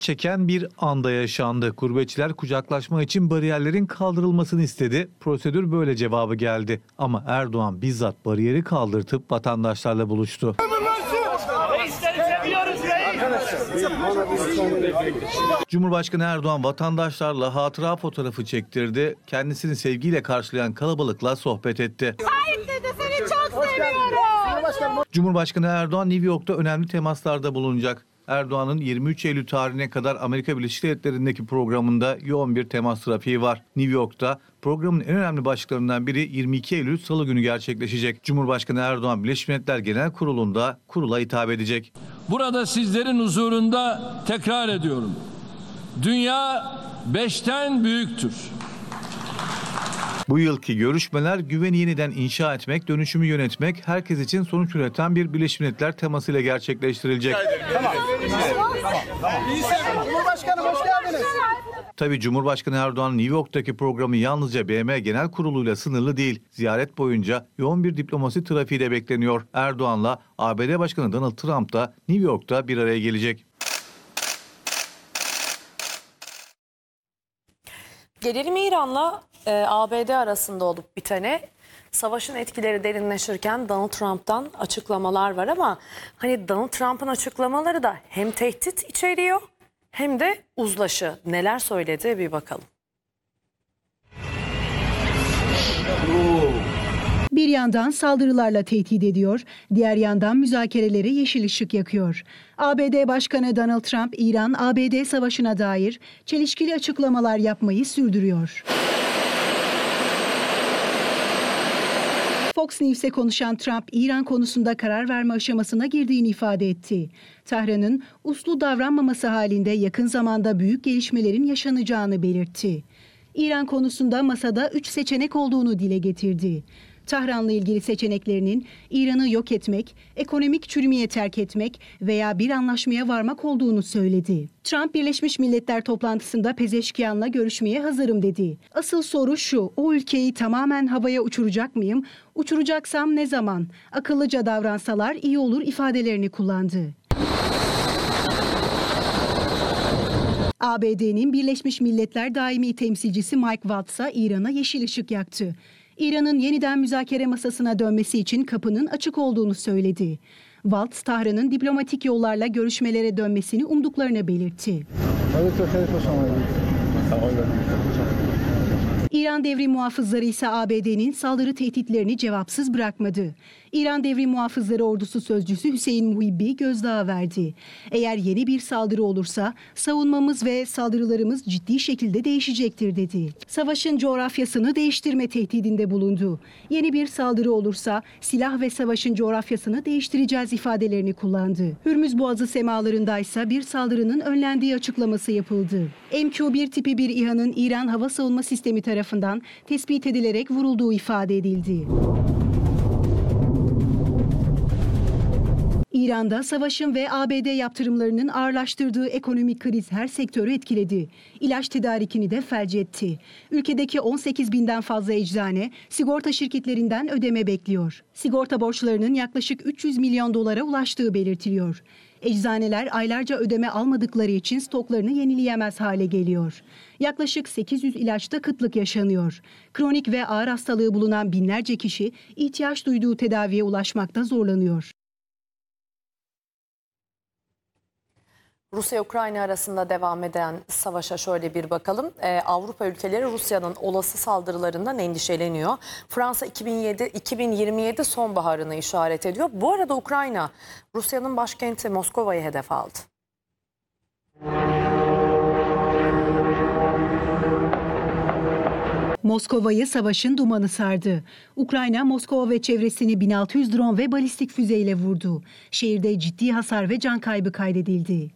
Çeken bir anda yaşandı. Gurbetçiler kucaklaşma için bariyerlerin kaldırılmasını istedi. Prosedür böyle cevabı geldi. Ama Erdoğan bizzat bariyeri kaldırtıp vatandaşlarla buluştu. Cumhurbaşkanı Erdoğan vatandaşlarla hatıra fotoğrafı çektirdi. Kendisini sevgiyle karşılayan kalabalıkla sohbet etti. Tayyip dedi, seni çok seviyorum. Cumhurbaşkanı Erdoğan New York'ta önemli temaslarda bulunacak. Erdoğan'ın 23 Eylül tarihine kadar Amerika Birleşik Devletleri'ndeki programında yoğun bir temas trafiği var. New York'ta programın en önemli başlıklarından biri 22 Eylül Salı günü gerçekleşecek. Cumhurbaşkanı Erdoğan Birleşmiş Milletler Genel Kurulu'nda kurula hitap edecek. Burada sizlerin huzurunda tekrar ediyorum. Dünya 5'ten büyüktür. Bu yılki görüşmeler güveni yeniden inşa etmek, dönüşümü yönetmek, herkes için sonuç üreten bir Birleşmiş Milletler temasıyla gerçekleştirilecek. Tamam. Cumhurbaşkanım hoş geldiniz. Tabii Cumhurbaşkanı Erdoğan'ın New York'taki programı yalnızca BM Genel Kurulu'yla sınırlı değil. Ziyaret boyunca yoğun bir diplomasi trafiği de bekleniyor. Erdoğan'la ABD Başkanı Donald Trump da New York'ta bir araya gelecek. Gelelim İran'la ABD arasında olup bitene. Savaşın etkileri derinleşirken Donald Trump'tan açıklamalar var ama hani Donald Trump'ın açıklamaları da hem tehdit içeriyor hem de uzlaşı. Neler söyledi bir bakalım. Bir yandan saldırılarla tehdit ediyor, diğer yandan müzakerelere yeşil ışık yakıyor. ABD Başkanı Donald Trump, İran-ABD savaşına dair çelişkili açıklamalar yapmayı sürdürüyor. Fox News'e konuşan Trump, İran konusunda karar verme aşamasına girdiğini ifade etti. Tahran'ın uslu davranmaması halinde yakın zamanda büyük gelişmelerin yaşanacağını belirtti. İran konusunda masada 3 seçenek olduğunu dile getirdi. Tahran'la ilgili seçeneklerinin İran'ı yok etmek, ekonomik çürümeye terk etmek veya bir anlaşmaya varmak olduğunu söyledi. Trump, Birleşmiş Milletler toplantısında Pezeşkiyan'la görüşmeye hazırım dedi. Asıl soru şu, o ülkeyi tamamen havaya uçuracak mıyım? Uçuracaksam ne zaman? Akıllıca davransalar iyi olur ifadelerini kullandı. ABD'nin Birleşmiş Milletler daimi temsilcisi Mike Waltz'a İran'a yeşil ışık yaktı. İran'ın yeniden müzakere masasına dönmesi için kapının açık olduğunu söyledi. Waltz, Tahran'ın diplomatik yollarla görüşmelere dönmesini umduklarını belirtti. İran Devrim Muhafızları ise ABD'nin saldırı tehditlerini cevapsız bırakmadı. İran Devrim Muhafızları Ordusu Sözcüsü Hüseyin Muhibbi gözdağı verdi. Eğer yeni bir saldırı olursa savunmamız ve saldırılarımız ciddi şekilde değişecektir dedi. Savaşın coğrafyasını değiştirme tehdidinde bulundu. Yeni bir saldırı olursa silah ve savaşın coğrafyasını değiştireceğiz ifadelerini kullandı. Hürmüz Boğazı semalarında ise bir saldırının önlendiği açıklaması yapıldı. MQ-1 tipi bir İHA'nın İran hava savunma sistemi tarafından tespit edilerek vurulduğu ifade edildi. İran'da savaşın ve ABD yaptırımlarının ağırlaştırdığı ekonomik kriz her sektörü etkiledi. İlaç tedarikini de felç etti. Ülkedeki 18 binden fazla eczane sigorta şirketlerinden ödeme bekliyor. Sigorta borçlarının yaklaşık 300 milyon dolara ulaştığı belirtiliyor. Eczaneler aylarca ödeme almadıkları için stoklarını yenileyemez hale geliyor. Yaklaşık 800 ilaçta kıtlık yaşanıyor. Kronik ve ağır hastalığı bulunan binlerce kişi ihtiyaç duyduğu tedaviye ulaşmakta zorlanıyor. Rusya-Ukrayna arasında devam eden savaşa şöyle bir bakalım. Avrupa ülkeleri Rusya'nın olası saldırılarından endişeleniyor. Fransa 2027 sonbaharını işaret ediyor. Bu arada Ukrayna, Rusya'nın başkenti Moskova'yı hedef aldı. Moskova'yı savaşın dumanı sardı. Ukrayna, Moskova ve çevresini 1600 drone ve balistik füzeyle vurdu. Şehirde ciddi hasar ve can kaybı kaydedildi.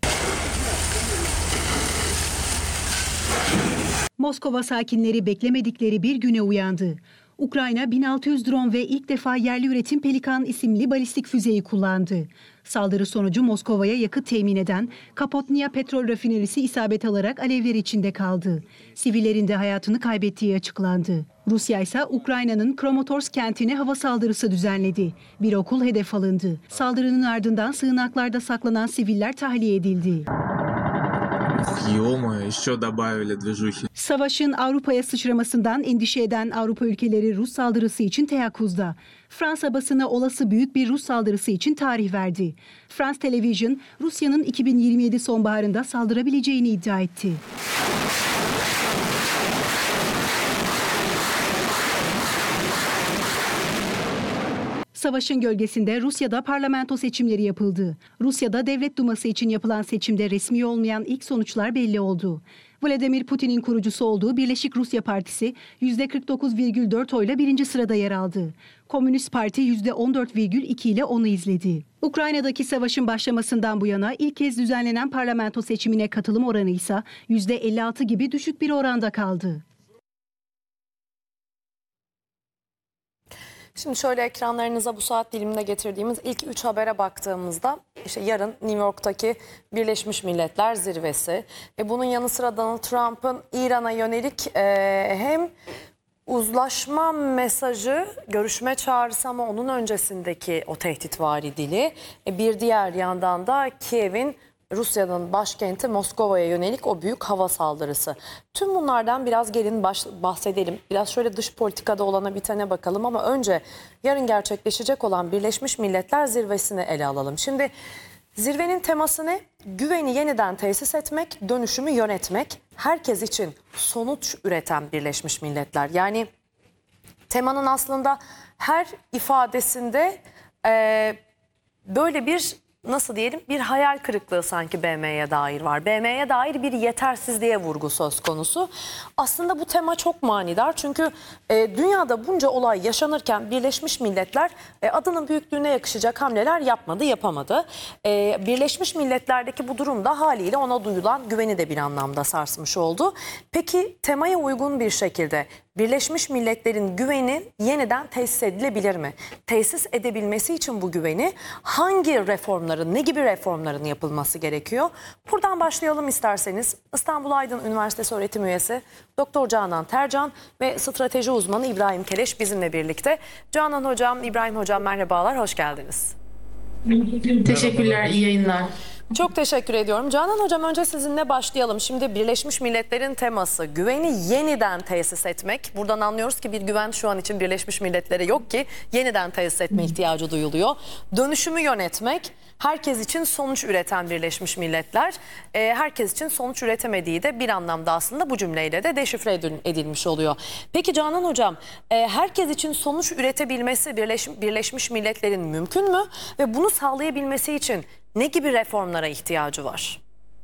Moskova sakinleri beklemedikleri bir güne uyandı. Ukrayna 1600 drone ve ilk defa yerli üretim Pelikan isimli balistik füzeyi kullandı. Saldırı sonucu Moskova'ya yakıt temin eden Kapotnia petrol rafinerisi isabet alarak alevler içinde kaldı. Sivillerin de hayatını kaybettiği açıklandı. Rusya ise Ukrayna'nın Kramatorsk kentine hava saldırısı düzenledi. Bir okul hedef alındı. Saldırının ardından sığınaklarda saklanan siviller tahliye edildi. региона еще добавили движухи. Savaşın Avrupa'ya sıçramasından endişe eden Avrupa ülkeleri Rus saldırısı için teyakkuzda. Fransa basını olası büyük bir Rus saldırısı için tarih verdi. France Television, Rusya'nın 2027 sonbaharında saldırabileceğini iddia etti. Savaşın gölgesinde Rusya'da parlamento seçimleri yapıldı. Rusya'da Devlet Duması için yapılan seçimde resmi olmayan ilk sonuçlar belli oldu. Vladimir Putin'in kurucusu olduğu Birleşik Rusya Partisi %49,4 oyla birinci sırada yer aldı. Komünist Parti %14,2 ile onu izledi. Ukrayna'daki savaşın başlamasından bu yana ilk kez düzenlenen parlamento seçimine katılım oranı ise %56 gibi düşük bir oranda kaldı. Şimdi şöyle ekranlarınıza bu saat diliminde getirdiğimiz ilk 3 habere baktığımızda işte yarın New York'taki Birleşmiş Milletler Zirvesi ve bunun yanı sıra Donald Trump'ın İran'a yönelik hem uzlaşma mesajı, görüşme çağrısı ama onun öncesindeki o tehditvari dili, bir diğer yandan da Kiev'in Rusya'nın başkenti Moskova'ya yönelik o büyük hava saldırısı. Tüm bunlardan biraz gelin bahsedelim. Biraz şöyle dış politikada olana bitene bakalım ama önce yarın gerçekleşecek olan Birleşmiş Milletler Zirvesi'ni ele alalım. Şimdi zirvenin teması ne? Güveni yeniden tesis etmek, dönüşümü yönetmek, herkes için sonuç üreten Birleşmiş Milletler. Yani temanın aslında her ifadesinde böyle bir nasıl diyelim bir hayal kırıklığı sanki BM'ye dair var. BM'ye dair bir yetersizliğe vurgu söz konusu. Aslında bu tema çok manidar çünkü dünyada bunca olay yaşanırken Birleşmiş Milletler adının büyüklüğüne yakışacak hamleler yapmadı, yapamadı. Birleşmiş Milletler'deki bu durum da haliyle ona duyulan güveni de bir anlamda sarsmış oldu. Peki temaya uygun bir şekilde Birleşmiş Milletler'in güveni yeniden tesis edilebilir mi? Tesis edebilmesi için bu güveni hangi reformların, ne gibi reformların yapılması gerekiyor? Buradan başlayalım isterseniz. İstanbul Aydın Üniversitesi öğretim üyesi Doktor Canan Tercan ve strateji uzmanı İbrahim Keleş bizimle birlikte. Canan Hocam, İbrahim Hocam merhabalar, hoş geldiniz. Teşekkürler, iyi yayınlar. Çok teşekkür ediyorum. Canan Hocam önce sizinle başlayalım. Şimdi Birleşmiş Milletler'in teması güveni yeniden tesis etmek. Buradan anlıyoruz ki bir güven şu an için Birleşmiş Milletler'e yok ki yeniden tesis etme ihtiyacı duyuluyor. Dönüşümü yönetmek, herkes için sonuç üreten Birleşmiş Milletler. Herkes için sonuç üretemediği de bir anlamda aslında bu cümleyle de deşifre edilmiş oluyor. Peki Canan Hocam, herkes için sonuç üretebilmesi Birleşmiş Milletler'in mümkün mü? Ve bunu sağlayabilmesi için ne gibi reformlara ihtiyacı var?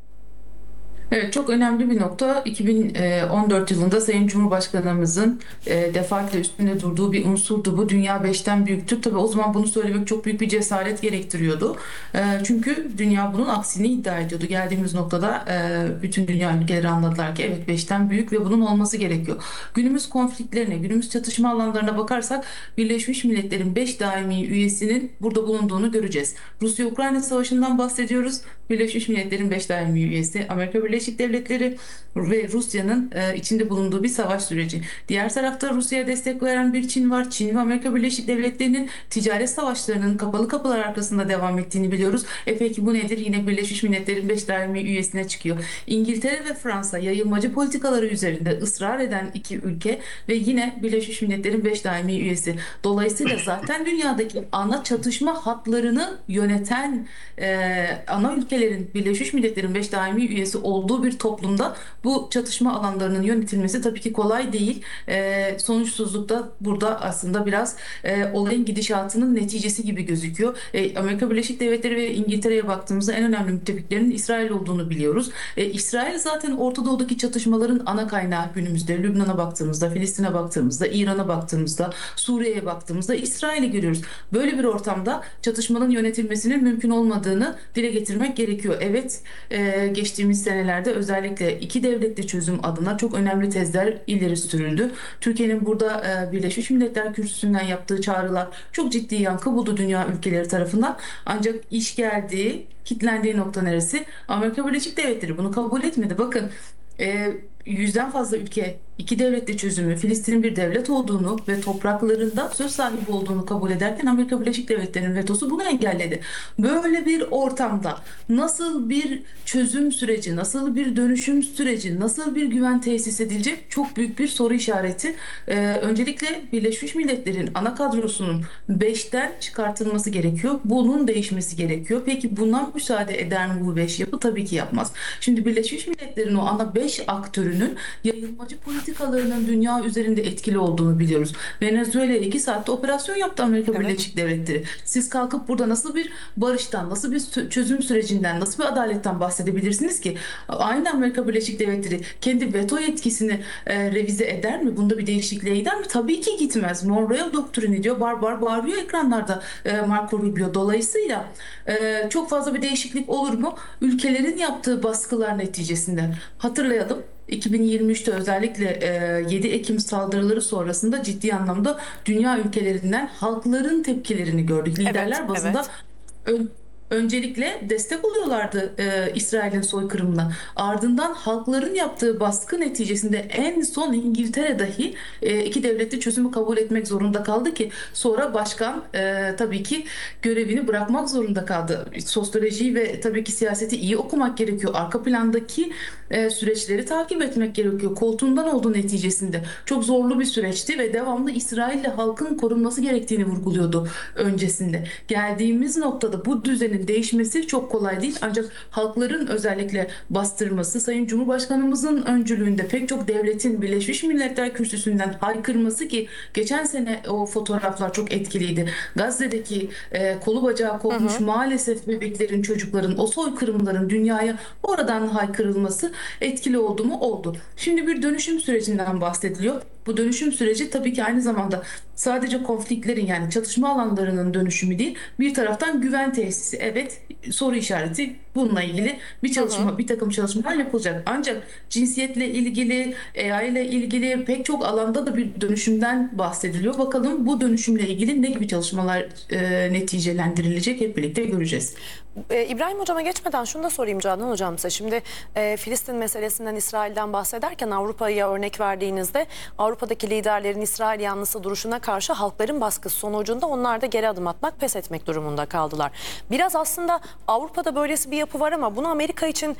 Evet, çok önemli bir nokta. 2014 yılında Sayın Cumhurbaşkanımızın defaatle üstünde durduğu bir unsurdu bu. Dünya 5'ten büyüktür. Tabii o zaman bunu söylemek çok büyük bir cesaret gerektiriyordu. Çünkü dünya bunun aksini iddia ediyordu. Geldiğimiz noktada bütün dünya ülkeleri anladılar ki evet 5'ten büyük ve bunun olması gerekiyor. Günümüz konfliktlerine, günümüz çatışma alanlarına bakarsak Birleşmiş Milletler'in 5 daimi üyesinin burada bulunduğunu göreceğiz. Rusya-Ukrayna Savaşı'ndan bahsediyoruz. Birleşmiş Milletler'in 5 daimi üyesi Amerika Birleşik Devletleri ve Rusya'nın içinde bulunduğu bir savaş süreci. Diğer tarafta Rusya'ya destek veren bir Çin var. Çin ve Amerika Birleşik Devletleri'nin ticaret savaşlarının kapalı kapılar arkasında devam ettiğini biliyoruz. Peki bu nedir? Yine Birleşmiş Milletler'in 5 daimi üyesine çıkıyor. İngiltere ve Fransa yayılmacı politikaları üzerinde ısrar eden iki ülke ve yine Birleşmiş Milletler'in 5 daimi üyesi. Dolayısıyla zaten dünyadaki ana çatışma hatlarını yöneten ana ülkelerin Birleşmiş Milletler'in 5 daimi üyesi olduğu bir toplumda bu çatışma alanlarının yönetilmesi tabii ki kolay değil. Sonuçsuzluk da burada aslında biraz olayın gidişatının neticesi gibi gözüküyor. Amerika Birleşik Devletleri ve İngiltere'ye baktığımızda en önemli müttefiklerin İsrail olduğunu biliyoruz. İsrail zaten Orta Doğu'daki çatışmaların ana kaynağı günümüzde. Lübnan'a baktığımızda, Filistin'e baktığımızda, İran'a baktığımızda, Suriye'ye baktığımızda İsrail'i görüyoruz. Böyle bir ortamda çatışmanın yönetilmesinin mümkün olmadığını dile getirmek gerekiyor. Evet, geçtiğimiz senelerde özellikle iki devletli çözüm adına çok önemli tezler ileri sürüldü. Türkiye'nin burada Birleşmiş Milletler Kürsüsü'nden yaptığı çağrılar çok ciddi yankı buldu dünya ülkeleri tarafından. Ancak iş geldiği, kilitlendiği nokta neresi? Amerika Birleşik Devletleri bunu kabul etmedi. Bakın yüzden fazla ülke iki devletli çözümü, Filistin'in bir devlet olduğunu ve topraklarında söz sahibi olduğunu kabul ederken Amerika Birleşik Devletleri'nin vetosu bunu engelledi. Böyle bir ortamda nasıl bir çözüm süreci, nasıl bir dönüşüm süreci, nasıl bir güven tesis edilecek çok büyük bir soru işareti. Öncelikle Birleşmiş Milletler'in ana kadrosunun 5'ten çıkartılması gerekiyor. Bunun değişmesi gerekiyor. Peki buna müsaade eder mi bu 5 yapı? Tabii ki yapmaz. Şimdi Birleşmiş Milletler'in o ana 5 aktörünün yayılmacı politikalarının dünya üzerinde etkili olduğunu biliyoruz. Venezuela'ya 2 saatte operasyon yaptı Amerika Birleşik Devletleri. Siz kalkıp burada nasıl bir barıştan, nasıl bir çözüm sürecinden, nasıl bir adaletten bahsedebilirsiniz ki? Aynı Amerika Birleşik Devletleri kendi veto yetkisini revize eder mi? Bunda bir değişikliğe gider mi? Tabii ki gitmez. Monroe doktrini diyor, bağırıyor ekranlarda Marco Rubio. Dolayısıyla çok fazla bir değişiklik olur mu? Ülkelerin yaptığı baskılar neticesinde. Hatırlayalım. 2023'te özellikle 7 Ekim saldırıları sonrasında ciddi anlamda dünya ülkelerinden halkların tepkilerini gördük. Liderler bazında öncelikle destek oluyorlardı İsrail'in soykırımına. Ardından halkların yaptığı baskı neticesinde en son İngiltere dahi iki devletli çözümü kabul etmek zorunda kaldı ki sonra başkan tabii ki görevini bırakmak zorunda kaldı. Sosyolojiyi ve tabii ki siyaseti iyi okumak gerekiyor. Arka plandaki süreçleri takip etmek gerekiyor. Koltuğundan olduğu neticesinde çok zorlu bir süreçti ve devamlı İsrail'le halkın korunması gerektiğini vurguluyordu öncesinde. Geldiğimiz noktada bu düzenin değişmesi çok kolay değil. Ancak halkların özellikle bastırması, Sayın Cumhurbaşkanımızın öncülüğünde pek çok devletin Birleşmiş Milletler Kürsüsü'nden haykırması ki geçen sene o fotoğraflar çok etkiliydi. Gazze'deki kolu bacağı kopmuş maalesef bebeklerin, çocukların, o soykırımların dünyaya oradan haykırılması etkili oldu mu? Oldu. Şimdi bir dönüşüm sürecinden bahsediliyor. Bu dönüşüm süreci tabii ki aynı zamanda sadece konfliklerin yani çatışma alanlarının dönüşümü değil, bir taraftan güven tesisi. Evet, soru işareti bununla ilgili bir çalışma, bir takım çalışmalar yapılacak. Ancak cinsiyetle ilgili, AI ile ilgili pek çok alanda da bir dönüşümden bahsediliyor. Bakalım bu dönüşümle ilgili ne gibi çalışmalar neticelendirilecek hep birlikte göreceğiz. İbrahim Hocam'a geçmeden şunu da sorayım Canan Hocam size. Şimdi Filistin meselesinden, İsrail'den bahsederken Avrupa'ya örnek verdiğinizde Avrupa'daki liderlerin İsrail yanlısı duruşuna karşı halkların baskısı sonucunda onlar da geri adım atmak, pes etmek durumunda kaldılar. Biraz aslında Avrupa'da böylesi bir yapı var ama bunu Amerika için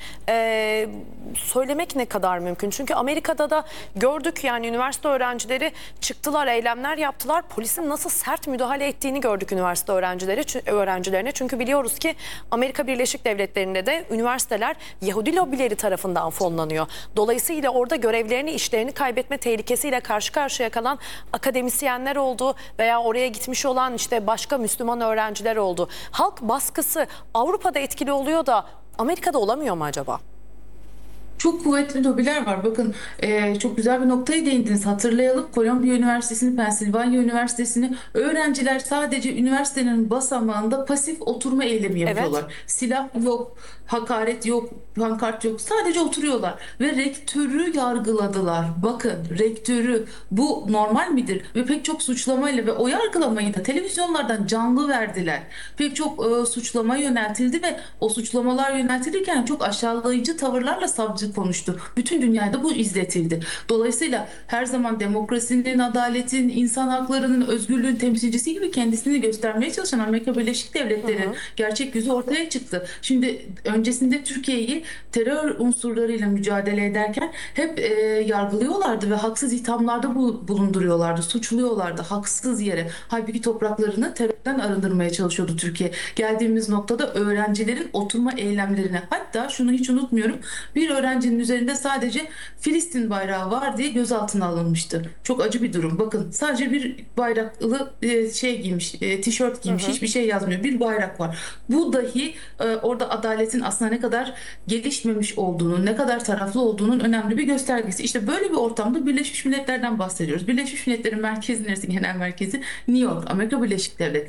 söylemek ne kadar mümkün? Çünkü Amerika'da da gördük yani üniversite öğrencileri çıktılar, eylemler yaptılar. Polisin nasıl sert müdahale ettiğini gördük üniversite öğrencilerine. Çünkü biliyoruz ki Amerika Birleşik Devletleri'nde de üniversiteler Yahudi lobileri tarafından fonlanıyor. Dolayısıyla orada görevlerini, işlerini kaybetme tehlikesiyle karşı karşıya kalan akademisyenler oldu veya oraya gitmiş olan işte başka Müslüman öğrenciler oldu. Halk baskısı Avrupa'da etkili oluyor da Amerika'da olamıyor mu acaba? Çok kuvvetli lobiler var. Bakın çok güzel bir noktaya değindiniz. Hatırlayalım, Columbia Üniversitesi'ni, Pennsylvania Üniversitesi'ni öğrenciler sadece üniversitenin basamağında pasif oturma eylemi yapıyorlar. Evet. Silah yok, hakaret yok, pankart yok. Sadece oturuyorlar ve rektörü yargıladılar. Bakın rektörü, bu normal midir? Ve pek çok suçlamayla ve o yargılamayı da televizyonlardan canlı verdiler. Pek çok suçlama yöneltildi ve o suçlamalar yöneltilirken çok aşağılayıcı tavırlarla savcı konuştu. Bütün dünyada bu izletildi. Dolayısıyla her zaman demokrasinin, adaletin, insan haklarının, özgürlüğün temsilcisi gibi kendisini göstermeye çalışan Amerika Birleşik Devletleri'nin gerçek yüzü ortaya çıktı. Şimdi öncesinde Türkiye'yi terör unsurlarıyla mücadele ederken hep yargılıyorlardı ve haksız ithamlarda bulunduruyorlardı, suçluyorlardı haksız yere. Halbuki topraklarını terörden arındırmaya çalışıyordu Türkiye. Geldiğimiz noktada öğrencilerin oturma eylemlerine, hatta şunu hiç unutmuyorum, bir öğrencinin üzerinde sadece Filistin bayrağı var diye gözaltına alınmıştı. Çok acı bir durum. Bakın sadece bir bayraklı giymiş, tişört giymiş, hiçbir şey yazmıyor. Bir bayrak var. Bu dahi orada adaletin aslında ne kadar gelişmemiş olduğunu, ne kadar taraflı olduğunun önemli bir göstergesi. İşte böyle bir ortamda Birleşmiş Milletler'den bahsediyoruz. Birleşmiş Milletler'in merkezi neresi? Genel merkezi New York, Amerika Birleşik Devletleri.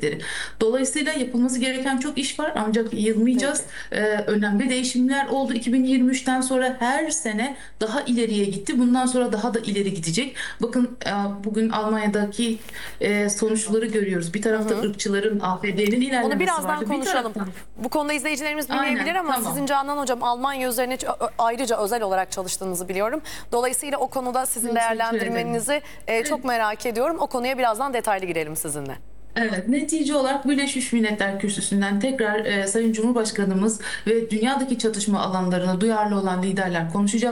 Devletleri. Dolayısıyla yapılması gereken çok iş var ancak yılmayacağız. Önemli değişimler oldu. 2023'ten sonra her sene daha ileriye gitti. Bundan sonra daha da ileri gidecek. Bakın bugün Almanya'daki sonuçları görüyoruz. Bir tarafta ırkçıların, AfD'nin ilerlemesi Onu birazdan vardı. Bir konuşalım. taraftan- Bu konuda izleyicilerimiz bilmeyebilir Aynen, ama tamam. sizin Canan Hocam Almanya üzerine ayrıca özel olarak çalıştığınızı biliyorum. Dolayısıyla o konuda sizin Teşekkür değerlendirmenizi çok merak ediyorum. O konuya birazdan detaylı girelim sizinle. Evet, netice olarak Birleşmiş Milletler Kürsüsü'nden tekrar Sayın Cumhurbaşkanımız ve dünyadaki çatışma alanlarına duyarlı olan liderler konuşacak.